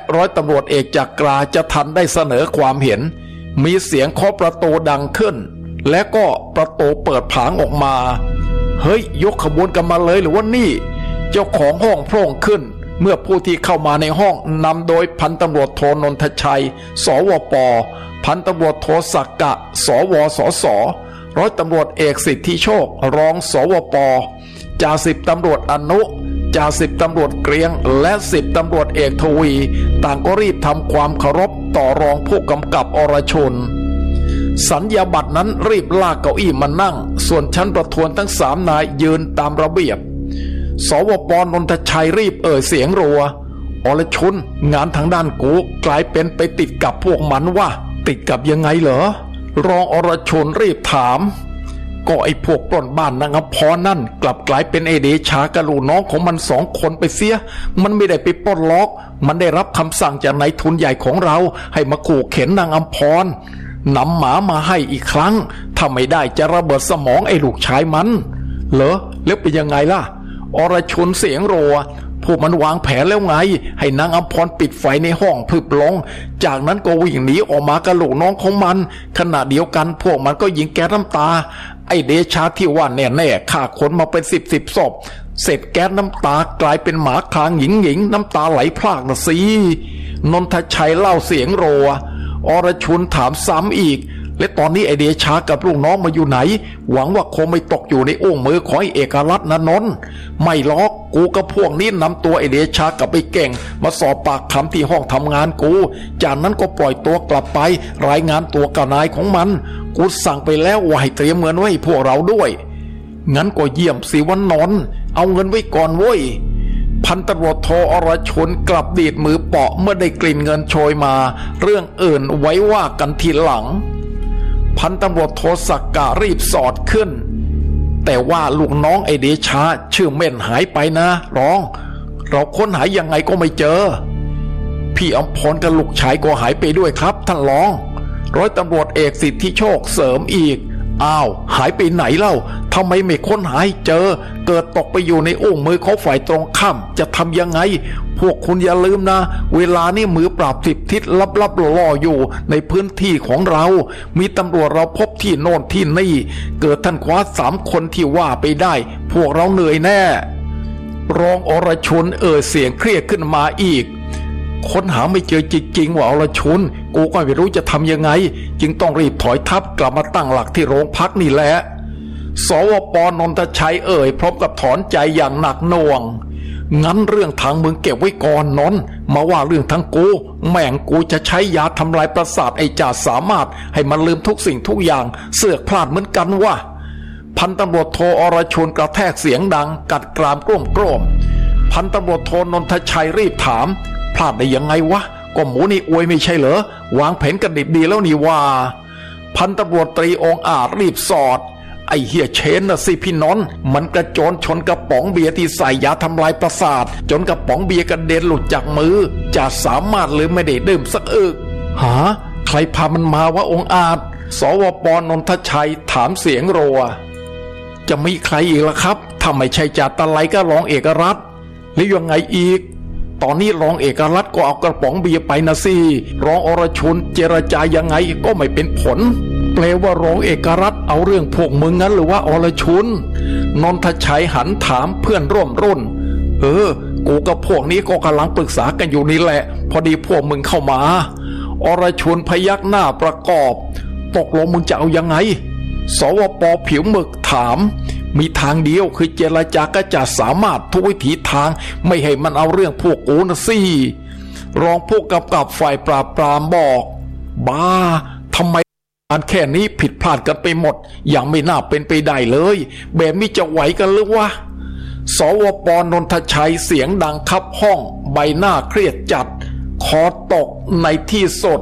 ร้อยตำรวจเอกจักราจะทันได้เสนอความเห็นมีเสียงเคาะประตูดังขึ้นและก็ประตูเปิดผางออกมาเฮ้ยยกขบวนกันมาเลยหรือว่านี่เจ้าของห้องโพร่งขึ้นเมื่อผู้ที่เข้ามาในห้องนำโดยพันตำรวจโทนนทชัยสวป.พันตำรวจโทศักกะสวสส.ร้อยตำรวจเอกสิทธิโชครองสวป.จ่าสิบตำรวจอนุจ่าสิบตำรวจเกรียงและสิบตำรวจเอกทวีต่างก็รีบทำความเคารพต่อรองผู้กำกับอรชนสัญญาบัตรนั้นรีบลากเก้าอี้มานั่งส่วนชั้นประทวนทั้งสามนายยืนตามระเบียบสวป.นนทชัยรีบเอ่ยเสียงรัวอรชนงานทางด้านกูกลายเป็นไปติดกับพวกมันว่าติดกับยังไงเหรอรองอรชนรีบถามก็ไอ้พวกปล้นบ้านนางอภรนั่นกลับกลายเป็นไอเดชากะลูกน้องของมันสองคนไปเสียมันไม่ได้ไปปล้นล็อกมันได้รับคำสั่งจากนายทุนใหญ่ของเราให้มาขู่เข็นนางอภรนำหมามาให้อีกครั้งถ้าไม่ได้จะระเบิดสมองไอ้ลูกชายมันเหรอแล้วเป็นยังไงล่ะอรชนเสียงโรพวกมันวางแผนแล้วไงให้นางอภรปิดไฟในห้องพึบลงจากนั้นก็วิ่งหนีออกมากะลูกน้องของมันขณะเดียวกันพวกมันก็ยิงแก๊สน้ำตาไอเดชาที่ว่าแน่ๆฆ่าคนมาเป็นสิบศพเสร็จแก๊สน้ำตากลายเป็นหมาคลางหญิงน้ำตาไหลพรากนะสินนทชัยเล่าเสียงโรอรชุนถามซ้ำอีกและตอนนี้ไอเดชากับลูกน้องมาอยู่ไหนหวังว่าคงไม่ตกอยู่ในอุ้งมือของไอเอกรัตน์นะนนท์ไม่ล็อกกูกับพวกนี้นำตัวไอเดชากับไอเก่งมาสอบปากคำที่ห้องทำงานกูจากนั้นก็ปล่อยตัวกลับไปรายงานตัวกับนายของมันกูสั่งไปแล้วว่าให้เตรียมเงินไว้ให้พวกเราด้วยงั้นก็เยี่ยมสิวันนนท์เอาเงินไว้ก่อนเว้ยพันตำรวจโทอรชนกลับดีดมือเปาะเมื่อได้กลิ่นเงินโชยมาเรื่องอื่นไว้ว่ากันทีหลังพันตำรวจโทศักกะรีบสอดขึ้นแต่ว่าลูกน้องไอเดชาชื่อเม่นหายไปนะรองเราค้นหายังไงก็ไม่เจอพี่อำพรกับลูกชายก็หายไปด้วยครับท่านรองร้อยตำรวจเอกสิทธิโชคเสริมอีกอ้าวหายไปไหนเล่าทำไมไม่ค้นหาให้เจอเกิดตกไปอยู่ในอุ้งมือของฝ่ายตรงข้ามจะทำยังไงพวกคุณอย่าลืมนะเวลานี้มือปราบ10 ทิศลับๆล่อๆอยู่ในพื้นที่ของเรามีตำรวจเราพบที่โน่นที่นี่เกิดท่านคว้า3 คนที่ว่าไปได้พวกเราเหนื่อยแน่รองอรชนเสียงเครียดขึ้นมาอีกค้นหาไม่เจอจริงๆว่าอรชนกูก็ไม่รู้จะทำยังไงจึงต้องรีบถอยทัพกลับมาตั้งหลักที่โรงพักนี่แหละสวป.นนทชัยพร้อมกับถอนใจอย่างหนักหน่วงงั้นเรื่องทางมึงเก็บไว้ก่อนนนมาว่าเรื่องทางกูแม่งกูจะใช้ยาทำลายประสาทไอ้จ่าสามารถให้มันลืมทุกสิ่งทุกอย่างเสือกพลาดเหมือนกันว่ะพันตำรวจโทอรชนกระแทกเสียงดังกัดกรามโกรมพันตำรวจโทนนทชัยรีบถามพลาดได้ยังไงวะก็หมูนี่อวยไม่ใช่เหรอวางแผนกันดิบดีแล้วนี่ว่าพันตำรวจตรีองอาจรีบสอดไอ้เฮียเชนน่ะสิพี่น้องมันกระโจนชนกระป๋องเบียร์ที่ใส่ยาทำลายประสาทจนกระป๋องเบียร์กระเด็นหลุดจากมือจะสามารถหรือไม่ได้ดื่มสักอึกหาใครพามันมาวะองอาจสวป.นนทชัยถามเสียงโรจะมีใครอีกล่ะครับถ้าไม่ใช่จ่าตะไลก็รองเอกรัตน์หรือยังไงอีกตอนนี้รองเอกรัตน์ก็เอากระป๋องเบียร์ไปนะสิรองอรชนเจรจายังไงก็ไม่เป็นผลแปลว่ารองเอกรัตน์เอาเรื่องพวกมึงงั้นหรือว่าอรชนนนทชัยหันถามเพื่อนร่วมรุ่นกูกับพวกนี้ก็กำลังปรึกษากันอยู่นี่แหละพอดีพวกมึงเข้ามาอรชนพยักหน้าประกอบตกลงมึงจะเอายังไงสวป.ผิวหมึกถามมีทางเดียวคือเจรจาก็จะสามารถทุกวิถีทางไม่ให้มันเอาเรื่องพวกกูนะสิรองผู้กำกับฝ่ายปราบปรามบอกบ้าทำไมการแค่นี้ผิดพลาดกันไปหมดอย่างไม่น่าเป็นไปได้เลยแบบนี้จะไหวกันหรือวะสวป.นนทชัยเสียงดังคับห้องใบหน้าเครียดจัดคอตกในที่สุด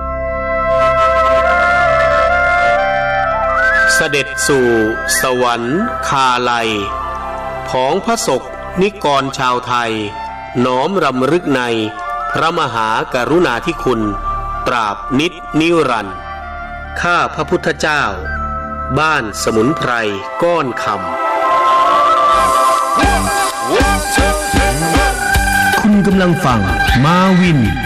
เสด็จสู่สวรรค์คาลัยของพระศกนิกรชาวไทยน้อมรำลึกในพระมหากรุณาธิคุณตราบนิจนิรันดร์ข้าพระพุทธเจ้าบ้านสมุนไพรก้อนคำคุณกำลังฟังมาวิน